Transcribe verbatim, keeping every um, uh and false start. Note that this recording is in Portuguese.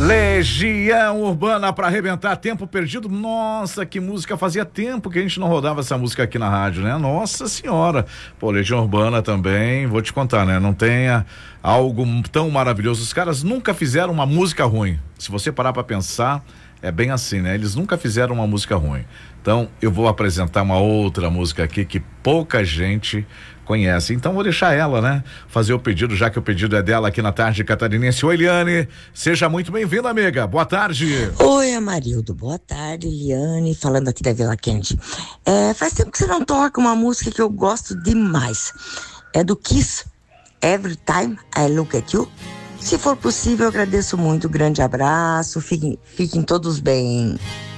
Legião Urbana pra arrebentar, Tempo Perdido. Nossa, que música, fazia tempo que a gente não rodava essa música aqui na rádio, né? Nossa senhora. Pô, Legião Urbana também, vou te contar, né? Não tenha algo tão maravilhoso. Os caras nunca fizeram uma música ruim. Se você parar pra pensar, é bem assim, né? Eles nunca fizeram uma música ruim. Então, eu vou apresentar uma outra música aqui que pouca gente conhece. Então, vou deixar ela, né? Fazer o pedido, já que o pedido é dela aqui na Tarde Catarinense. Oi, Eliane. Seja muito bem-vinda, amiga. Boa tarde. Oi, Amarildo. Boa tarde, Eliane. Falando aqui da Vila Quente. É, faz tempo que você não toca uma música que eu gosto demais. É do Kiss, Every Time I Look at You. Se for possível, eu agradeço muito. Grande abraço. Fiquem, fiquem todos bem.